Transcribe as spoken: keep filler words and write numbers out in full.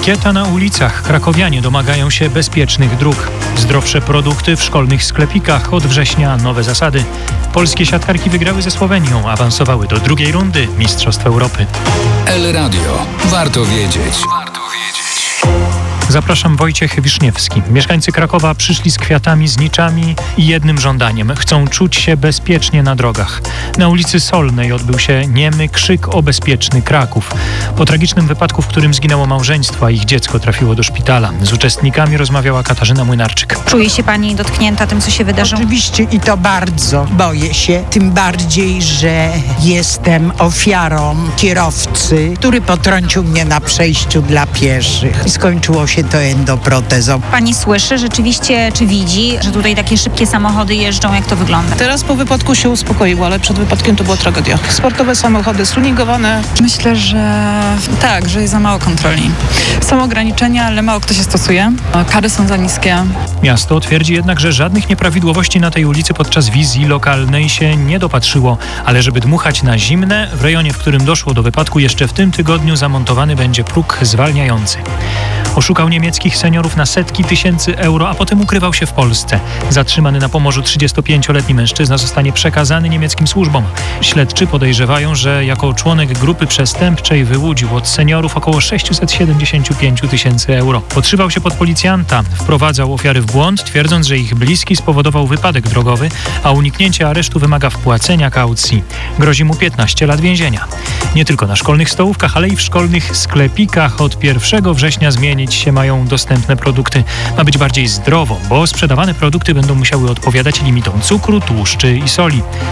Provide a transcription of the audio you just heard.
Pikieta na ulicach. Krakowianie domagają się bezpiecznych dróg. Zdrowsze produkty w szkolnych sklepikach. Od września nowe zasady. Polskie siatkarki wygrały ze Słowenią. Awansowały do drugiej rundy Mistrzostw Europy. El Radio. Warto wiedzieć. Warto wiedzieć. Zapraszam, Wojciech Wiszniewski. Mieszkańcy Krakowa przyszli z kwiatami, z niczami i jednym żądaniem. Chcą czuć się bezpiecznie na drogach. Na ulicy Solnej odbył się niemy krzyk o bezpieczny Kraków. Po tragicznym wypadku, w którym zginęło małżeństwo, a ich dziecko trafiło do szpitala. Z uczestnikami rozmawiała Katarzyna Młynarczyk. Czuje się pani dotknięta tym, co się wydarzyło? Oczywiście i to bardzo. Boję się. Tym bardziej, że jestem ofiarą kierowcy, który potrącił mnie na przejściu dla pieszych. I skończyło się to endoprotezą. Pani słyszy rzeczywiście, czy widzi, że tutaj takie szybkie samochody jeżdżą? Jak to wygląda? Teraz po wypadku się uspokoiło, ale przed wypadkiem to była tragedia. Sportowe samochody stuningowane. Myślę, że tak, że jest za mało kontroli. Są ograniczenia, ale mało kto się stosuje. Kary są za niskie. Miasto twierdzi jednak, że żadnych nieprawidłowości na tej ulicy podczas wizji lokalnej się nie dopatrzyło, ale żeby dmuchać na zimne, w rejonie, w którym doszło do wypadku, jeszcze w tym tygodniu zamontowany będzie próg zwalniający. Oszukał niemieckich seniorów na setki tysięcy euro, a potem ukrywał się w Polsce. Zatrzymany na Pomorzu trzydziestopięcioletni mężczyzna zostanie przekazany niemieckim służbom. Śledczy podejrzewają, że jako członek grupy przestępczej wyłudził od seniorów około sześćset siedemdziesiąt pięć tysięcy euro. Podszywał się pod policjanta, wprowadzał ofiary w błąd, twierdząc, że ich bliski spowodował wypadek drogowy, a uniknięcie aresztu wymaga wpłacenia kaucji. Grozi mu piętnaście lat więzienia. Nie tylko na szkolnych stołówkach, ale i w szkolnych sklepikach od pierwszego września zmienić się mają dostępne produkty. Ma być bardziej zdrowo, bo sprzedawane produkty będą musiały odpowiadać limitom cukru, tłuszczy i soli.